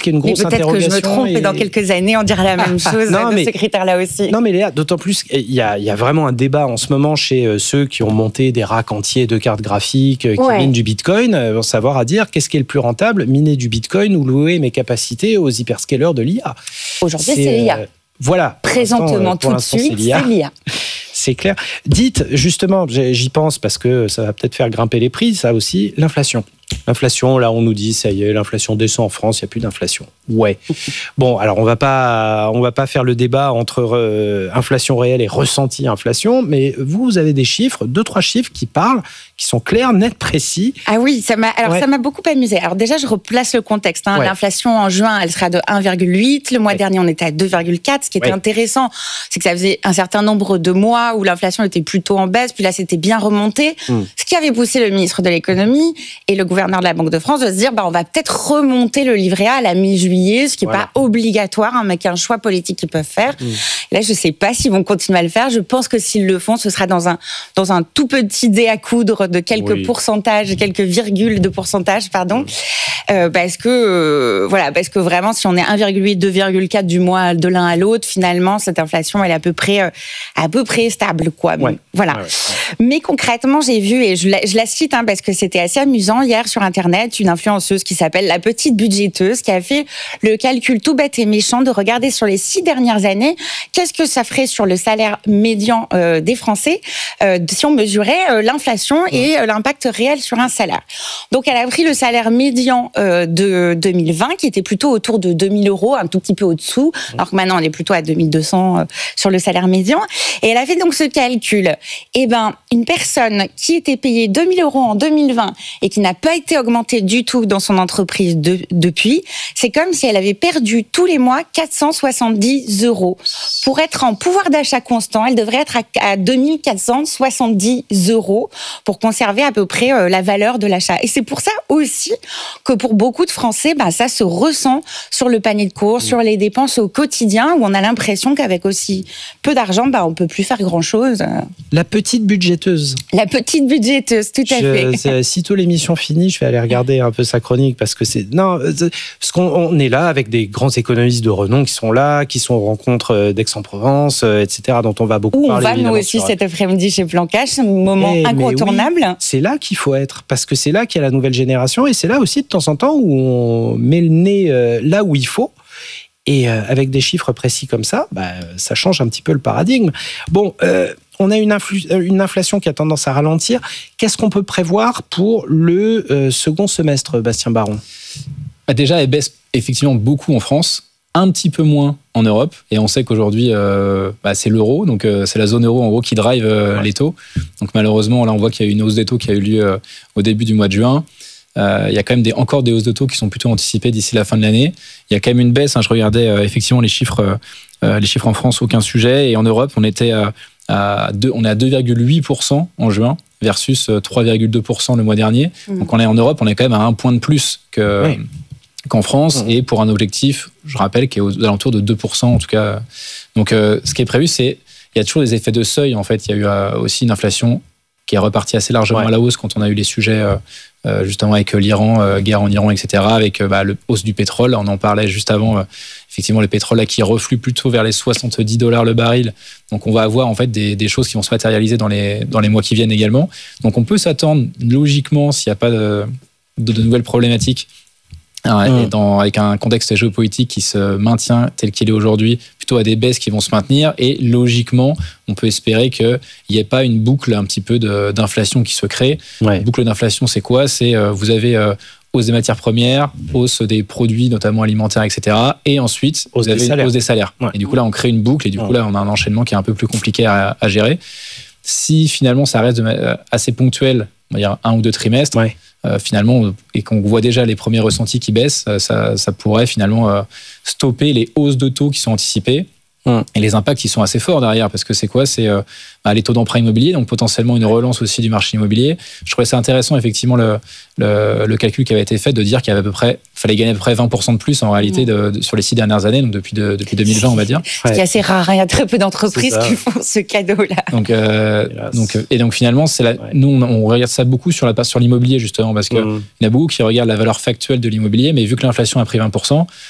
qu'il y a une grosse interrogation. Peut-être que je me trompe et dans quelques années, on dira la même chose de ce critère-là aussi. Non, mais Léa, d'autant plus qu'il y a vraiment un débat en ce moment chez ceux qui ont monté des racks entiers de cartes graphiques, qui minent du Bitcoin, vont savoir à dire qu'est-ce qui est le plus rentable, miner du Bitcoin ou louer mes capacités aux hyperscalers de l'IA. Aujourd'hui, c'est l'IA. Voilà. Présentement, tout de suite, c'est l'IA. C'est clair. Dites, justement, j'y pense parce que ça va peut-être faire grimper les prix, ça aussi, l'inflation. L'inflation, là, on nous dit, ça y est, l'inflation descend en France, il n'y a plus d'inflation. Ouais. Bon, alors, on va pas faire le débat entre inflation réelle et ressenti inflation, mais vous avez des chiffres, 2-3 chiffres qui parlent, qui sont clairs, nets, précis. Ah oui, ça m'a beaucoup amusé. Alors déjà, je replace le contexte. L'inflation en juin, elle sera de 1,8. Le mois dernier, on était à 2,4. Ce qui était intéressant, c'est que ça faisait un certain nombre de mois où l'inflation était plutôt en baisse, puis là, c'était bien remonté. Ce qui avait poussé le ministre de l'économie et le gouverneur de la Banque de France de se dire, on va peut-être remonter le livret A à la mi-juillet, ce qui n'est pas obligatoire, mais qui est un choix politique qu'ils peuvent faire. Là, je ne sais pas s'ils vont continuer à le faire. Je pense que s'ils le font, ce sera dans un tout petit dé à coudre de quelques pourcentages, quelques virgules de pourcentage, parce que vraiment, si on est 1,8, 2,4 du mois de l'un à l'autre, finalement, cette inflation, elle est à peu près stable, quoi. Voilà. Mais concrètement, j'ai vu, et je la cite, parce que c'était assez amusant, hier sur Internet, une influenceuse qui s'appelle La Petite Budgéteuse, qui a fait le calcul tout bête et méchant de regarder sur les 6 dernières années, qu'est-ce que ça ferait sur le salaire médian des Français si on mesurait l'inflation et l'impact réel sur un salaire. Donc, elle a pris le salaire médian de 2020, qui était plutôt autour de 2 000 €, un tout petit peu au-dessous, alors que maintenant, on est plutôt à 2 200 sur le salaire médian. Et elle a fait donc ce calcul. Une personne qui était payée 2 000 € en 2020 et qui n'a pas été augmentée du tout dans son entreprise depuis, c'est comme si elle avait perdu tous les mois 470 €. Pour être en pouvoir d'achat constant, elle devrait être à 2 470 € pour conserver à peu près la valeur de l'achat. Et c'est pour ça aussi que pour beaucoup de Français, ça se ressent sur le panier de courses, sur les dépenses au quotidien, où on a l'impression qu'avec aussi peu d'argent, on peut plus faire grand-chose. La petite budgéteuse. La petite budgéteuse, tout à fait. Sitôt l'émission finie, je vais aller regarder un peu sa chronique parce que parce qu'on est là avec des grands économistes de renom qui sont là, qui sont aux rencontres d'Aix-en-Provence, etc., dont on va beaucoup parler. On va nous aussi cet après-midi chez Plan Cash, un moment incontournable. Oui, c'est là qu'il faut être parce que c'est là qu'il y a la nouvelle génération et c'est là aussi de temps en temps où on met le nez là où il faut. Et avec des chiffres précis comme ça, ça change un petit peu le paradigme. Bon, on a une inflation qui a tendance à ralentir. Qu'est-ce qu'on peut prévoir pour le second semestre, Bastien Baron ? Déjà, elle baisse effectivement beaucoup en France, un petit peu moins en Europe. Et on sait qu'aujourd'hui, c'est l'euro, donc c'est la zone euro en gros qui drive les taux. Donc malheureusement, là, on voit qu'il y a eu une hausse des taux qui a eu lieu au début du mois de juin. Il y a quand même encore des hausses de taux qui sont plutôt anticipées d'ici la fin de l'année. Il y a quand même une baisse. Je regardais effectivement les chiffres en France, aucun sujet. Et en Europe, on est à 2,8% en juin versus 3,2% le mois dernier. Donc en Europe, on est quand même à 1 point de plus qu'en France. Et pour un objectif, je rappelle, qui est aux alentours de 2% en tout cas. Donc ce qui est prévu, il y a toujours des effets de seuil. En fait, il y a eu aussi une inflation qui est repartie assez largement à la hausse quand on a eu les sujets justement avec l'Iran, guerre en Iran, etc., avec le hausse du pétrole. On en parlait juste avant. Effectivement, le pétrole là, qui reflue plutôt vers les $70 le baril. Donc, on va avoir en fait des choses qui vont se matérialiser dans les mois qui viennent également. Donc, on peut s'attendre logiquement, s'il n'y a pas de nouvelles problématiques, avec un contexte géopolitique qui se maintient tel qu'il est aujourd'hui, plutôt à des baisses qui vont se maintenir. Et logiquement, on peut espérer qu'il n'y ait pas une boucle un petit peu d'inflation qui se crée. Une boucle d'inflation, c'est quoi ? C'est vous avez hausse des matières premières, hausse des produits, notamment alimentaires, etc. Et ensuite, vous avez une hausse des salaires. Et du coup, là, on crée une boucle. Et du coup, là, on a un enchaînement qui est un peu plus compliqué à gérer. Si finalement, ça reste assez ponctuel, on va dire 1 ou 2 trimestres, finalement, et qu'on voit déjà les premiers ressentis qui baissent, ça pourrait finalement stopper les hausses de taux qui sont anticipées. Et les impacts qui sont assez forts derrière, parce que c'est quoi ? C'est les taux d'emprunt immobilier, donc potentiellement une relance aussi du marché immobilier. Je trouvais ça intéressant, effectivement, le calcul qui avait été fait de dire qu'il y avait fallait gagner à peu près 20% de plus en réalité sur les 6 dernières années, donc depuis 2020, on va dire. Ce qui est assez rare, il y a très peu d'entreprises qui font ce cadeau-là. Donc finalement, nous, on regarde ça beaucoup sur l'immobilier, justement, parce qu'il y en a beaucoup qui regardent la valeur factuelle de l'immobilier, mais vu que l'inflation a pris 20%,